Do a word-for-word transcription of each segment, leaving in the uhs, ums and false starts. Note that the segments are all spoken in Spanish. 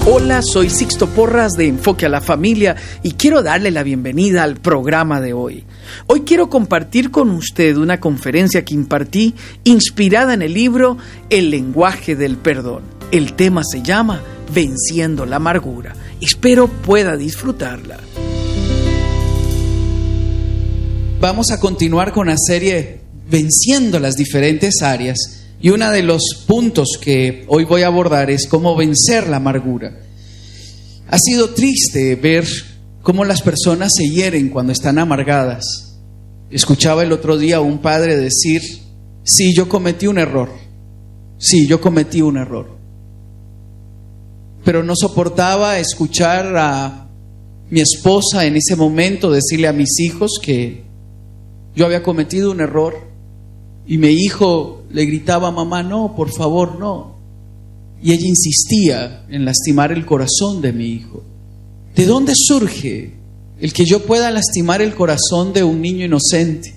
Hola, soy Sixto Porras de Enfoque a la Familia y quiero darle la bienvenida al programa de hoy. Hoy quiero compartir con usted una conferencia que impartí inspirada en el libro El lenguaje del perdón. El tema se llama Venciendo la amargura. Espero pueda disfrutarla. Vamos a continuar con la serie Venciendo las diferentes áreas. Y uno de los puntos que hoy voy a abordar es cómo vencer la amargura. Ha sido triste ver cómo las personas se hieren cuando están amargadas. Escuchaba el otro día a un padre decir, sí, yo cometí un error. Sí, yo cometí un error. Pero no soportaba escuchar a mi esposa en ese momento decirle a mis hijos que yo había cometido un error. Y mi hijo le gritaba, mamá, no, por favor, no. Y ella insistía en lastimar el corazón de mi hijo. ¿De dónde surge el que yo pueda lastimar el corazón de un niño inocente?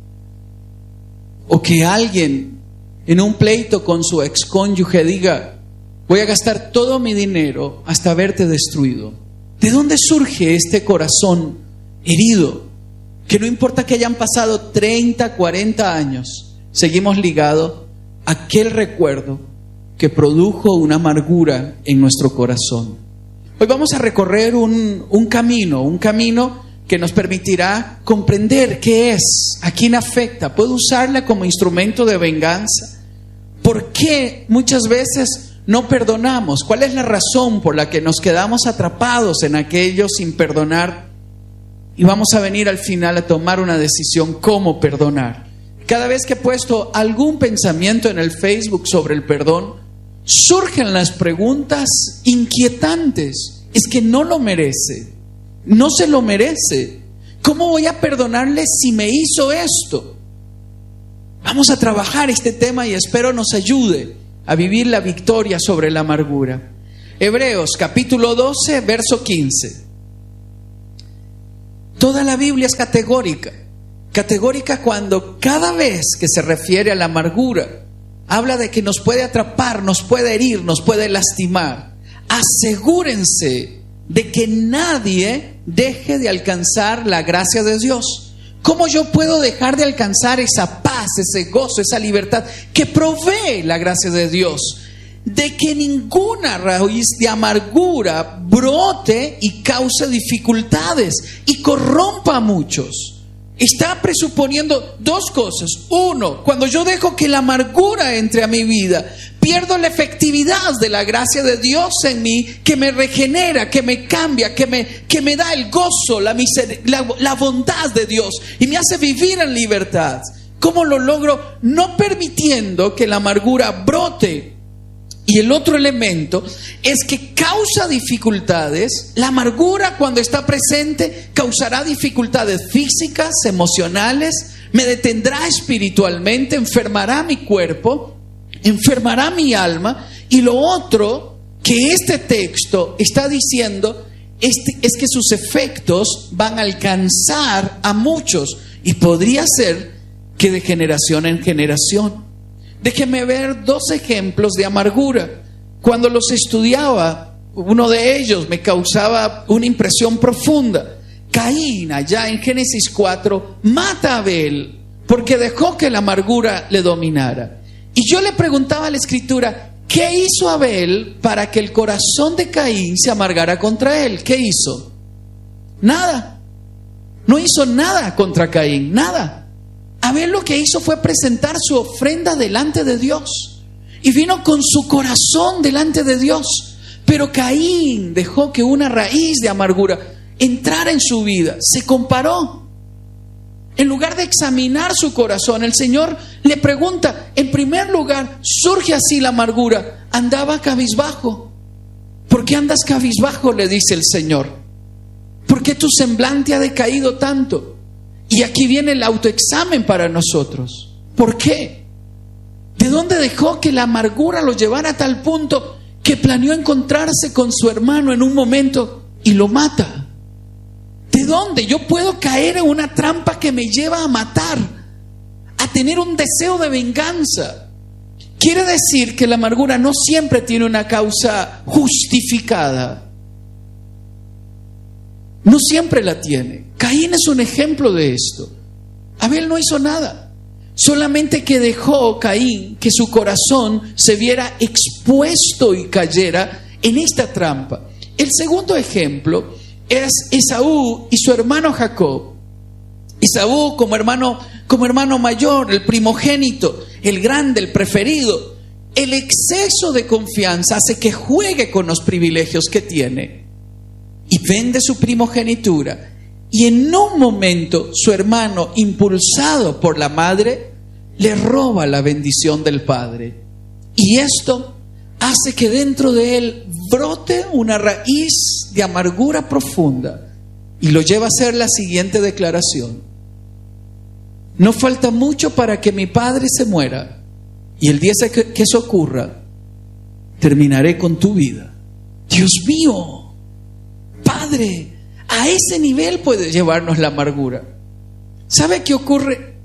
O que alguien en un pleito con su excónyuge diga, voy a gastar todo mi dinero hasta verte destruido. ¿De dónde surge este corazón herido? Que no importa que hayan pasado treinta, cuarenta años, seguimos ligados a aquel recuerdo que produjo una amargura en nuestro corazón. Hoy vamos a recorrer un, un camino, un camino que nos permitirá comprender qué es, a quién afecta. ¿Puedo usarla como instrumento de venganza? ¿Por qué muchas veces no perdonamos? ¿Cuál es la razón por la que nos quedamos atrapados en aquello sin perdonar? Y vamos a venir al final a tomar una decisión cómo perdonar. Cada vez que he puesto algún pensamiento en el Facebook sobre el perdón, surgen las preguntas inquietantes. Es que no lo merece, no se lo merece. ¿Cómo voy a perdonarle si me hizo esto? Vamos a trabajar este tema y espero nos ayude a vivir la victoria sobre la amargura. Hebreos capítulo doce, verso quince. Toda la Biblia es categórica. Categórica cuando cada vez que se refiere a la amargura, habla de que nos puede atrapar, nos puede herir, nos puede lastimar. Asegúrense de que nadie deje de alcanzar la gracia de Dios. ¿Cómo yo puedo dejar de alcanzar esa paz, ese gozo, esa libertad que provee la gracia de Dios? De que ninguna raíz de amargura brote y cause dificultades y corrompa a muchos. Está presuponiendo dos cosas. Uno, cuando yo dejo que la amargura entre a mi vida, pierdo la efectividad de la gracia de Dios en mí, que me regenera, que me cambia, que me, que me da el gozo, la, miser- la, la bondad de Dios y me hace vivir en libertad. ¿Cómo lo logro? No permitiendo que la amargura brote. Y el otro elemento es que causa dificultades. La amargura, cuando está presente, causará dificultades físicas, emocionales, me detendrá espiritualmente, enfermará mi cuerpo, enfermará mi alma. Y lo otro que este texto está diciendo este, es que sus efectos van a alcanzar a muchos y podría ser que de generación en generación. Déjenme ver dos ejemplos de amargura. Cuando los estudiaba, uno de ellos me causaba una impresión profunda. Caín, allá en Génesis cuatro, mata a Abel porque dejó que la amargura le dominara. Y yo le preguntaba a la Escritura, ¿qué hizo Abel para que el corazón de Caín se amargara contra él? ¿Qué hizo? Nada. No hizo nada contra Caín, nada. Abel lo que hizo fue presentar su ofrenda delante de Dios y vino con su corazón delante de Dios. Pero Caín dejó que una raíz de amargura entrara en su vida, se comparó. En lugar de examinar su corazón, el Señor le pregunta, en primer lugar, ¿surge así la amargura? Andaba cabizbajo. ¿Por qué andas cabizbajo?, le dice el Señor. ¿Por qué tu semblante ha decaído tanto? Y aquí viene el autoexamen para nosotros. ¿Por qué? ¿De dónde dejó que la amargura lo llevara a tal punto que planeó encontrarse con su hermano en un momento y lo mata? ¿De dónde? Yo puedo caer en una trampa que me lleva a matar, a tener un deseo de venganza. Quiere decir que la amargura no siempre tiene una causa justificada. No siempre la tiene. Caín es un ejemplo de esto. Abel no hizo nada. Solamente que dejó Caín que su corazón se viera expuesto y cayera en esta trampa. El segundo ejemplo es Esaú y su hermano Jacob. Esaú como hermano, como hermano mayor, el primogénito, el grande, el preferido. El exceso de confianza hace que juegue con los privilegios que tiene y vende su primogenitura. Y en un momento su hermano, impulsado por la madre, le roba la bendición del padre. Y esto hace que dentro de él brote una raíz de amargura profunda y lo lleva a hacer la siguiente declaración: no falta mucho para que mi padre se muera, y el día que, que eso ocurra, terminaré con tu vida. Dios mío, Padre, a ese nivel puede llevarnos la amargura. ¿Sabe qué ocurre?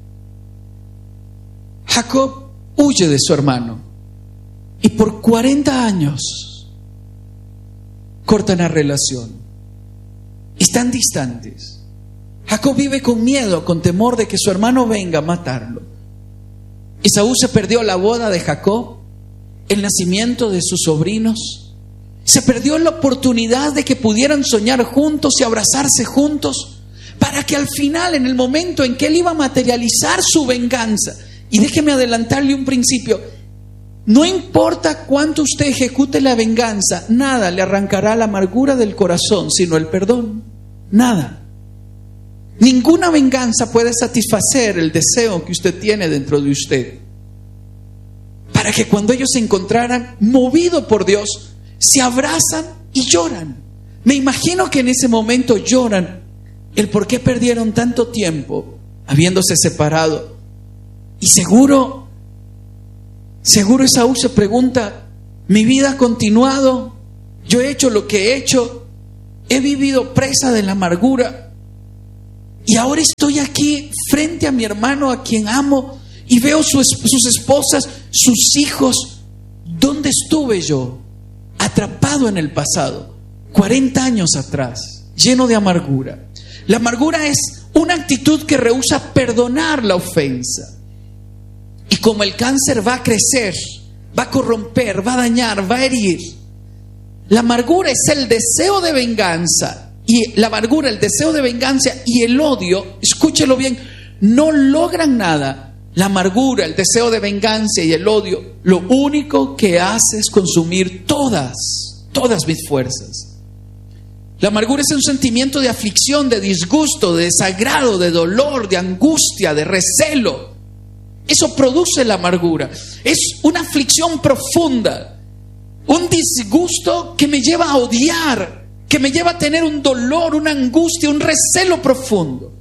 Jacob huye de su hermano y por cuarenta años cortan la relación. Están distantes. Jacob vive con miedo, con temor de que su hermano venga a matarlo. Esaú se perdió la boda de Jacob, el nacimiento de sus sobrinos. Se perdió la oportunidad de que pudieran soñar juntos y abrazarse juntos, para que al final, en el momento en que él iba a materializar su venganza, y déjeme adelantarle un principio, no importa cuánto usted ejecute la venganza, nada le arrancará la amargura del corazón, sino el perdón. Nada. Ninguna venganza puede satisfacer el deseo que usted tiene dentro de usted. Para que cuando ellos se encontraran, movido por Dios, se abrazan y lloran. Me imagino que en ese momento lloran el por qué perdieron tanto tiempo habiéndose separado. Y seguro, seguro Esaú se pregunta: mi vida ha continuado, yo he hecho lo que he hecho, he vivido presa de la amargura. Y ahora estoy aquí frente a mi hermano a quien amo y veo sus, sus esposas, sus hijos. ¿Dónde estuve yo? Atrapado en el pasado, cuarenta años atrás, lleno de amargura. La amargura es una actitud que rehúsa perdonar la ofensa. Y como el cáncer va a crecer, va a corromper, va a dañar, va a herir. La amargura es el deseo de venganza. Y la amargura, el deseo de venganza y el odio, escúchelo bien, no logran nada. La amargura, el deseo de venganza y el odio, lo único que hace es consumir todas, todas mis fuerzas. La amargura es un sentimiento de aflicción, de disgusto, de desagrado, de dolor, de angustia, de recelo. Eso produce la amargura. Es una aflicción profunda, un disgusto que me lleva a odiar, que me lleva a tener un dolor, una angustia, un recelo profundo.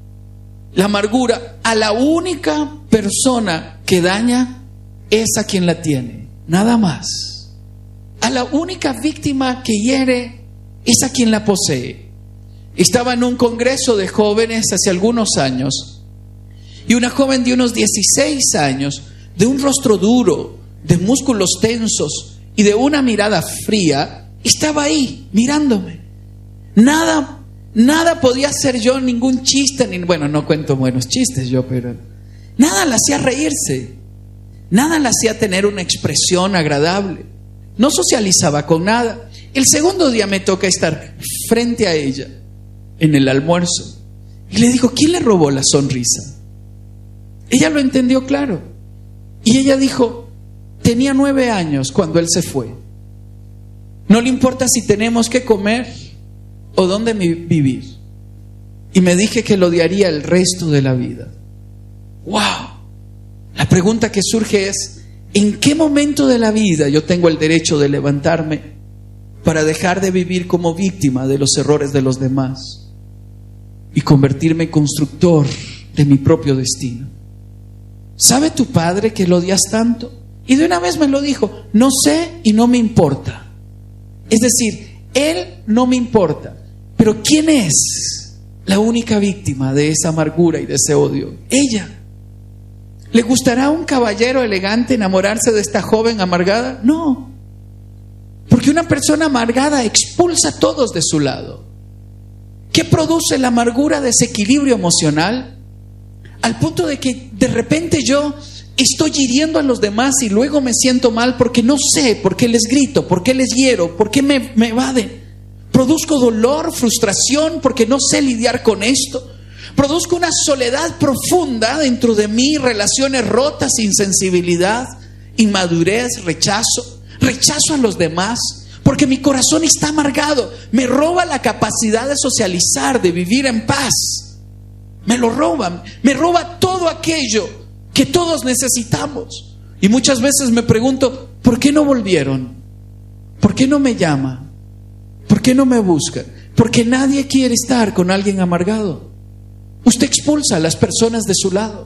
La amargura, a la única persona que daña es a quien la tiene, nada más. A la única víctima que hiere es a quien la posee. Estaba en un congreso de jóvenes hace algunos años y una joven de unos dieciséis años, de un rostro duro, de músculos tensos y de una mirada fría, estaba ahí mirándome. Nada, nada podía hacer yo, ningún chiste, ni, bueno, no cuento buenos chistes yo, pero nada la hacía reírse, nada la hacía tener una expresión agradable. No socializaba con nada. El segundo día me toca estar frente a ella en el almuerzo y le digo: ¿quién le robó la sonrisa? Ella lo entendió claro y ella dijo: tenía nueve años cuando él se fue. No le importa si tenemos que comer o dónde vivir. Y me dije que lo odiaría el resto de la vida. ¡Wow! La pregunta que surge es: ¿en qué momento de la vida yo tengo el derecho de levantarme para dejar de vivir como víctima de los errores de los demás y convertirme en constructor de mi propio destino? ¿Sabe tu padre que lo odias tanto? Y de una vez me lo dijo: no sé y no me importa. Es decir, él no me importa. Pero ¿quién es la única víctima de esa amargura y de ese odio? Ella. ¿Le gustará a un caballero elegante enamorarse de esta joven amargada? No. Porque una persona amargada expulsa a todos de su lado. ¿Qué produce la amargura? Desequilibrio emocional, al punto de que de repente yo estoy hiriendo a los demás y luego me siento mal porque no sé por qué les grito, por qué les hiero, por qué me, me evaden. Produzco dolor, frustración porque no sé lidiar con esto. Produzco una soledad profunda dentro de mí, relaciones rotas, insensibilidad, inmadurez, rechazo. Rechazo a los demás porque mi corazón está amargado. Me roba la capacidad de socializar, de vivir en paz. Me lo roban, me roba todo aquello que todos necesitamos. Y muchas veces me pregunto, ¿por qué no volvieron? ¿Por qué no me llaman? ¿Por qué no me buscan? Porque nadie quiere estar con alguien amargado. Usted expulsa a las personas de su lado.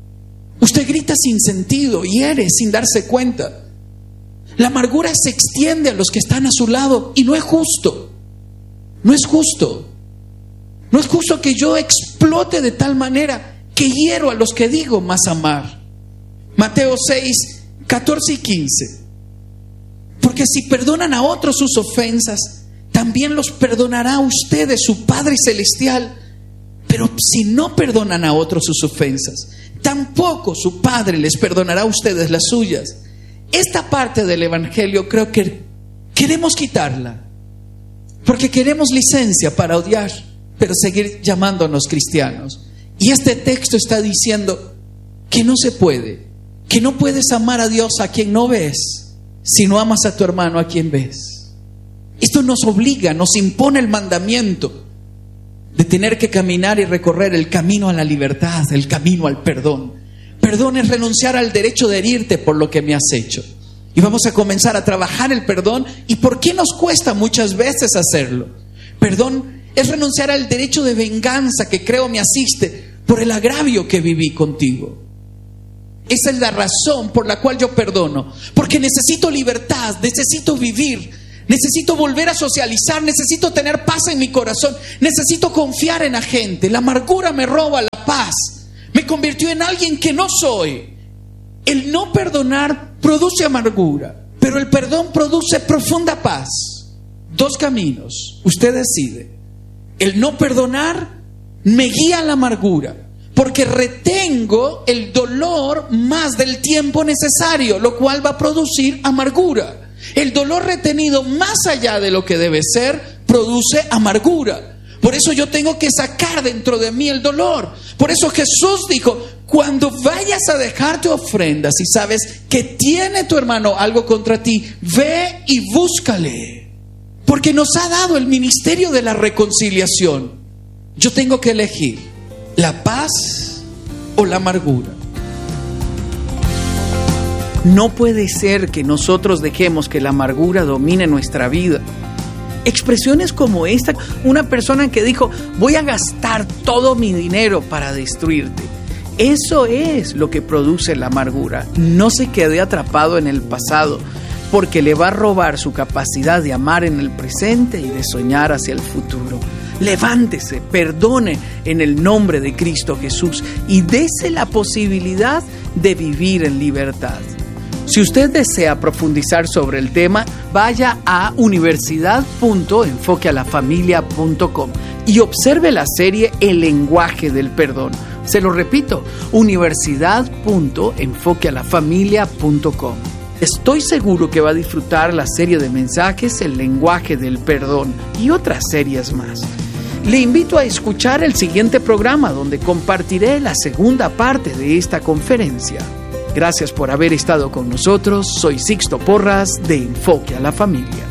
Usted grita sin sentido, hiere sin darse cuenta. La amargura se extiende a los que están a su lado y no es justo. No es justo. No es justo que yo explote de tal manera que hiero a los que digo más amar. Mateo seis, catorce y quince. Porque si perdonan a otros sus ofensas, también los perdonará a ustedes su Padre Celestial. Pero si no perdonan a otros sus ofensas, tampoco su Padre les perdonará a ustedes las suyas. Esta parte del Evangelio creo que queremos quitarla, porque queremos licencia para odiar, pero seguir llamándonos cristianos. Y este texto está diciendo que no se puede, que no puedes amar a Dios a quien no ves, si no amas a tu hermano a quien ves. Esto nos obliga, nos impone el mandamiento de tener que caminar y recorrer el camino a la libertad, el camino al perdón. Perdón es renunciar al derecho de herirte por lo que me has hecho. Y vamos a comenzar a trabajar el perdón. ¿Y por qué nos cuesta muchas veces hacerlo? Perdón es renunciar al derecho de venganza que creo me asiste por el agravio que viví contigo. Esa es la razón por la cual yo perdono. Porque necesito libertad, necesito vivir, necesito volver a socializar, necesito tener paz en mi corazón, necesito confiar en la gente. La amargura me roba la paz. Me convirtió en alguien que no soy. El no perdonar produce amargura, pero el perdón produce profunda paz. Dos caminos, usted decide. El no perdonar me guía a la amargura, porque retengo el dolor más del tiempo necesario, lo cual va a producir amargura. El dolor retenido más allá de lo que debe ser produce amargura. Por eso yo tengo que sacar dentro de mí el dolor. Por eso Jesús dijo, cuando vayas a dejar tu ofrenda, si sabes que tiene tu hermano algo contra ti, ve y búscale. Porque nos ha dado el ministerio de la reconciliación. Yo tengo que elegir la paz o la amargura. No puede ser que nosotros dejemos que la amargura domine nuestra vida. Expresiones como esta, una persona que dijo, voy a gastar todo mi dinero para destruirte. Eso es lo que produce la amargura. No se quede atrapado en el pasado, porque le va a robar su capacidad de amar en el presente y de soñar hacia el futuro. Levántese, perdone en el nombre de Cristo Jesús y dése la posibilidad de vivir en libertad. Si usted desea profundizar sobre el tema, vaya a universidad punto enfoque a la familia punto com y observe la serie El lenguaje del perdón. Se lo repito, universidad punto enfoque a la familia punto com. Estoy seguro que va a disfrutar la serie de mensajes El lenguaje del perdón y otras series más. Le invito a escuchar el siguiente programa donde compartiré la segunda parte de esta conferencia. Gracias por haber estado con nosotros. Soy Sixto Porras de Enfoque a la Familia.